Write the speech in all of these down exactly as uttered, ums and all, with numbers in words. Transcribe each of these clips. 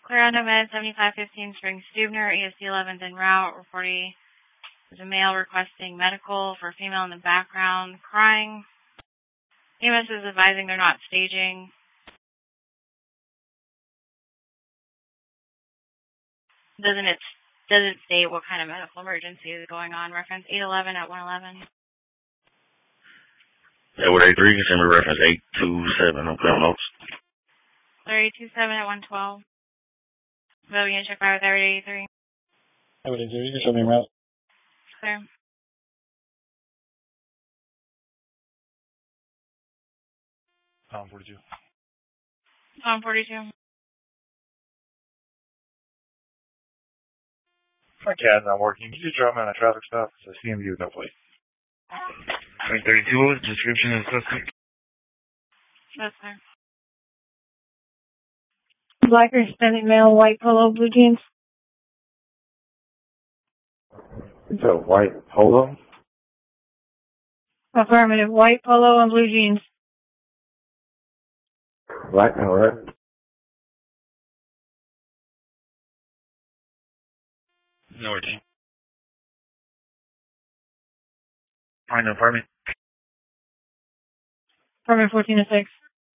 Clear on Med seventy-five fifteen Spring Stubner, E S D eleventh en route. Reporting is a male requesting medical for a female in the background crying. E M S is advising they're not staging. Doesn't it doesn't state what kind of medical emergency is going on. Reference eight eleven at one eleven. Yeah, with A three, you can send me reference eight two seven. I'm clear notes. Clear eight two seven at one twelve. Will you check by with Air eighty-three? I would agree. You can send me route. Clear. Tom forty-two. Tom forty-two. My CAD's not working. Can you just drop me on a traffic stop? It's a C M U with no plate. three thirty-two, description of suspect. That's clear. Black or Hispanic male, white polo, blue jeans. It's a white polo? Affirmative, white polo and blue jeans. Black and red? No worries. Find an apartment. Apartment fourteen oh six.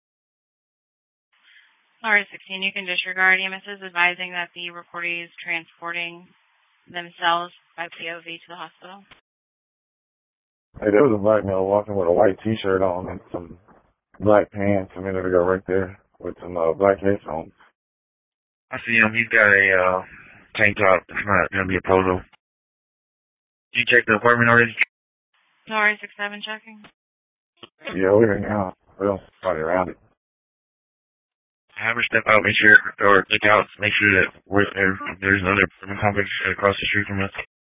Alright, sixteen, you can disregard. E M S is advising that the reportee is transporting themselves by P O V to the hospital. Hey, there was a black male walking with a white t-shirt on and some black pants a minute ago right there with some uh, black headphones. I see him. He's got a uh, tank top. It's not going to be a polo. Did you check the apartment already? Alright, six seven checking. Yeah, we're here now. We don't fight around it. Have her step out, make sure, or look out, make sure that we're there. There's another apartment complex across the street from us.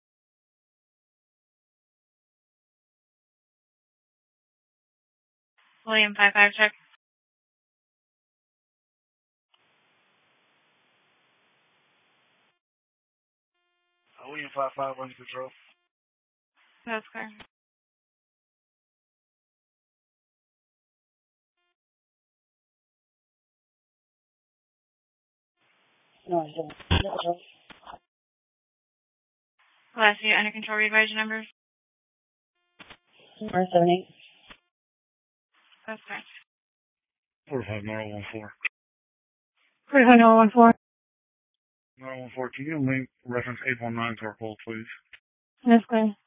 William five five check. Uh, William five five under control. That's clear. No, no. Class you under control, read by your numbers. four seven eight. That's clear. four five nine one four. forty-five oh one four. nine one four, can you link reference eight one nine to our call, please? That's clear.